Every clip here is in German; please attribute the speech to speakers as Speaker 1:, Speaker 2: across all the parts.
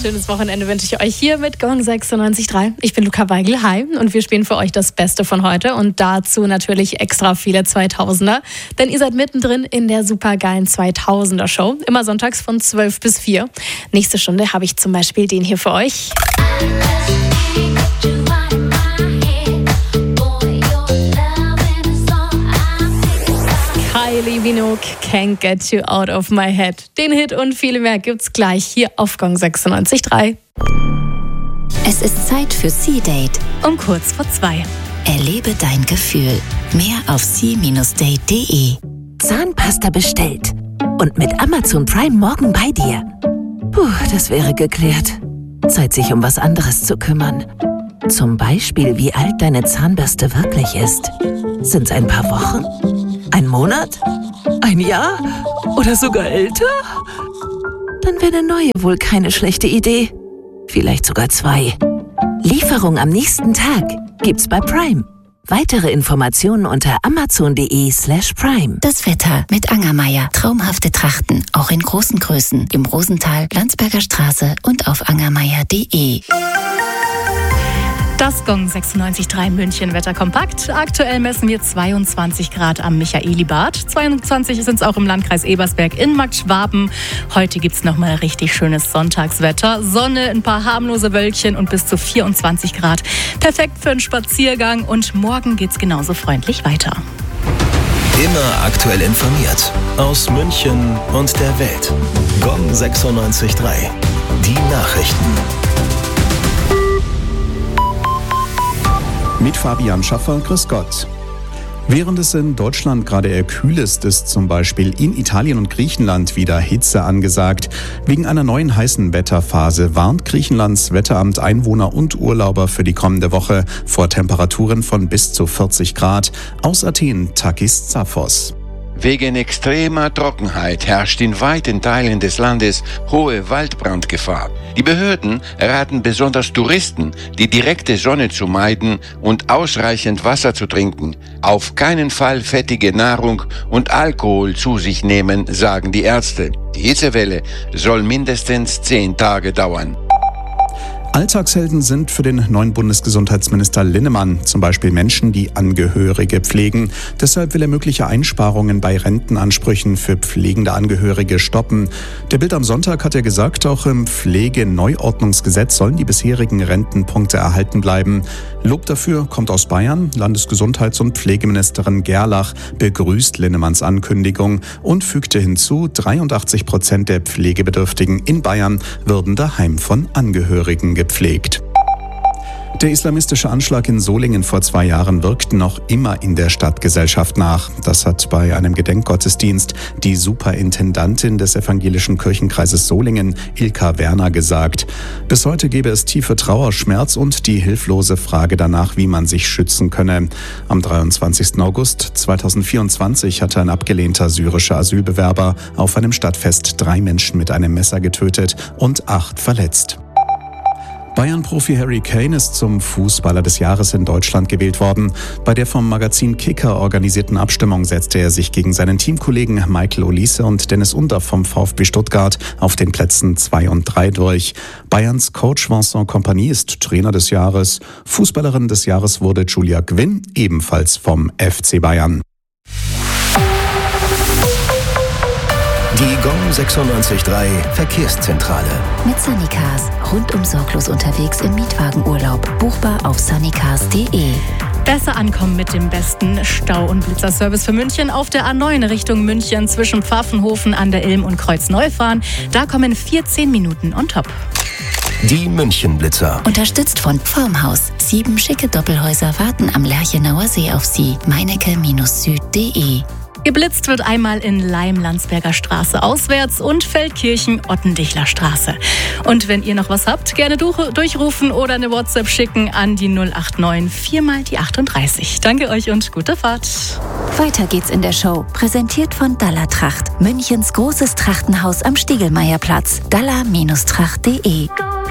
Speaker 1: schönes Wochenende wünsche ich euch hier mit Gong 96.3. Ich bin Luca Weigel, hi, und wir spielen für euch das Beste von heute und dazu natürlich extra viele 2000er, denn ihr seid mittendrin in der supergeilen 2000er Show, immer sonntags von 12 bis 4. Nächste Stunde habe ich zum Beispiel den hier für euch. Kylie Minogue, Can't Get You Out of My Head. Den Hit und viele mehr gibt's gleich hier auf Gong 96.3.
Speaker 2: Es ist Zeit für C-Date.
Speaker 1: Um kurz vor 2.
Speaker 2: Erlebe dein Gefühl. Mehr auf c-date.de.
Speaker 3: Zahnpasta bestellt. Und mit Amazon Prime morgen bei dir. Puh, das wäre geklärt. Zeit, sich um was anderes zu kümmern. Zum Beispiel, wie alt deine Zahnbürste wirklich ist. Sind's ein paar Wochen? Ein Monat? Ein Jahr? Oder sogar älter? Dann wäre eine neue wohl keine schlechte Idee. Vielleicht sogar 2. Lieferung am nächsten Tag gibt's bei Prime. Weitere Informationen unter amazon.de/prime.
Speaker 2: Das Wetter mit Angermeier. Traumhafte Trachten, auch in großen Größen. Im Rosental, Landsberger Straße und auf angermeier.de.
Speaker 1: Das Gong 96.3 München Wetterkompakt. Aktuell messen wir 22 Grad am Michaelibad. 22 sind es auch im Landkreis Ebersberg in Markt Schwaben. Heute gibt es nochmal richtig schönes Sonntagswetter. Sonne, ein paar harmlose Wölkchen und bis zu 24 Grad. Perfekt für einen Spaziergang und morgen geht's genauso freundlich weiter.
Speaker 4: Immer aktuell informiert. Aus München und der Welt. Gong 96.3. Die Nachrichten.
Speaker 5: Mit Fabian Schaffer, grüß Gott. Während es in Deutschland gerade eher kühl ist zum Beispiel in Italien und Griechenland wieder Hitze angesagt. Wegen einer neuen heißen Wetterphase warnt Griechenlands Wetteramt Einwohner und Urlauber für die kommende Woche vor Temperaturen von bis zu 40 Grad. Aus Athen, Takis Zaphos.
Speaker 6: Wegen extremer Trockenheit herrscht in weiten Teilen des Landes hohe Waldbrandgefahr. Die Behörden raten besonders Touristen, die direkte Sonne zu meiden und ausreichend Wasser zu trinken. Auf keinen Fall fettige Nahrung und Alkohol zu sich nehmen, sagen die Ärzte. Die Hitzewelle soll mindestens 10 Tage dauern.
Speaker 5: Alltagshelden sind für den neuen Bundesgesundheitsminister Linnemann zum Beispiel Menschen, die Angehörige pflegen. Deshalb will er mögliche Einsparungen bei Rentenansprüchen für pflegende Angehörige stoppen. Der Bild am Sonntag hat er gesagt, auch im Pflegeneuordnungsgesetz sollen die bisherigen Rentenpunkte erhalten bleiben. Lob dafür kommt aus Bayern. Landesgesundheits- und Pflegeministerin Gerlach begrüßt Linnemanns Ankündigung und fügte hinzu, 83% der Pflegebedürftigen in Bayern würden daheim von Angehörigen gepflegt. Der islamistische Anschlag in Solingen vor 2 Jahren wirkt noch immer in der Stadtgesellschaft nach. Das hat bei einem Gedenkgottesdienst die Superintendantin des evangelischen Kirchenkreises Solingen, Ilka Werner, gesagt. Bis heute gebe es tiefe Trauer, Schmerz und die hilflose Frage danach, wie man sich schützen könne. Am 23. August 2024 hatte ein abgelehnter syrischer Asylbewerber auf einem Stadtfest 3 Menschen mit einem Messer getötet und 8 verletzt. Bayern-Profi Harry Kane ist zum Fußballer des Jahres in Deutschland gewählt worden. Bei der vom Magazin Kicker organisierten Abstimmung setzte er sich gegen seinen Teamkollegen Michael Olise und Dennis Undaff vom VfB Stuttgart auf den Plätzen 2 und 3 durch. Bayerns Coach Vincent Kompany ist Trainer des Jahres. Fußballerin des Jahres wurde Julia Gwynn, ebenfalls vom FC Bayern.
Speaker 4: Die Gong 96.3 Verkehrszentrale.
Speaker 2: Mit Sunnycars. Rundum sorglos unterwegs im Mietwagenurlaub. Buchbar auf sunnycars.de.
Speaker 1: Besser ankommen mit dem besten Stau- und Blitzerservice für München auf der A9 Richtung München zwischen Pfaffenhofen an der Ilm und Kreuzneufahren. Da kommen 14 Minuten on top.
Speaker 4: Die München-Blitzer.
Speaker 2: Unterstützt von Formhaus. 7 schicke Doppelhäuser warten am Lerchenauer See auf Sie. meinecke-süd.de.
Speaker 1: Geblitzt wird einmal in Leim, Landsberger Straße auswärts und Feldkirchen, Ottendichler Straße. Und wenn ihr noch was habt, gerne durchrufen oder eine WhatsApp schicken an die 089 4 die 38. Danke euch und gute Fahrt.
Speaker 2: Weiter geht's in der Show. Präsentiert von Dalla Tracht. Münchens großes Trachtenhaus am Stiegelmeierplatz. dalla-tracht.de.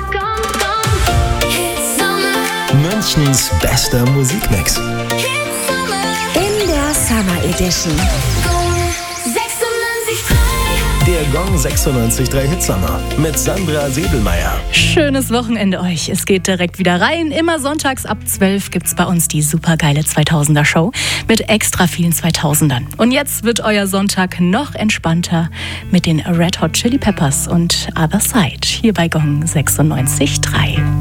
Speaker 4: Münchens bester Musikmix.
Speaker 3: In der Summer Edition.
Speaker 4: Der Gong 96.3 Hitsommer mit Sandra Sebelmeier.
Speaker 1: Schönes Wochenende euch. Es geht direkt wieder rein. Immer sonntags ab 12 gibt's bei uns die supergeile 2000er Show mit extra vielen 2000ern. Und jetzt wird euer Sonntag noch entspannter mit den Red Hot Chili Peppers und Other Side hier bei Gong 96.3.